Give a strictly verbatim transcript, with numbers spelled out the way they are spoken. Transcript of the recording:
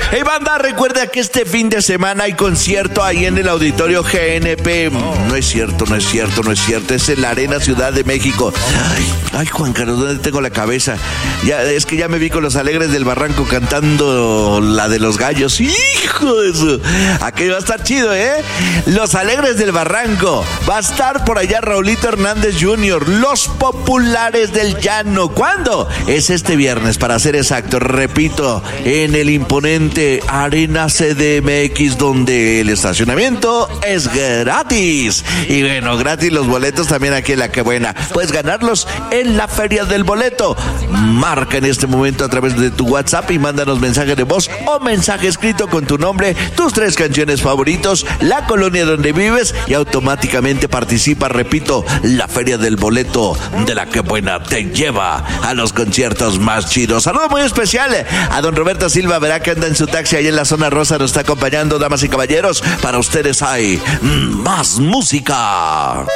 Hey, banda, recuerda que este fin de semana hay concierto ahí en el Auditorio G N P. No es cierto, no es cierto, no es cierto. Es en la Arena Ciudad de México. Ay, ay, Juan Carlos, ¿dónde tengo la cabeza? Ya, es que ya me vi con los Alegres del Barranco cantando la de los gallos. ¡Hijo de su! Aquí va a estar chido, ¿eh? Los Alegres del Barranco. Va a estar por allá Raulito Hernández junior Los Populares del Llano. ¿Cuándo? Es este viernes, para ser exacto. Repito, en el imponente Arena C D M X, donde el estacionamiento es gratis. Y bueno, gratis los boletos también aquí en La Que Buena. Puedes ganarlos en la Feria del Boleto. Marca en este momento a través de tu WhatsApp y mándanos mensaje de voz o mensaje escrito con tu nombre, tus tres canciones favoritos, la colonia donde vives y automáticamente participa. Repito, la Feria del Boleto de La Que Buena te lleva a los conciertos más chidos. Saludo muy especial a don Roberto Silva, verá que anda en su taxi ahí en la zona rosa, nos está acompañando. Damas y caballeros, para ustedes hay más música.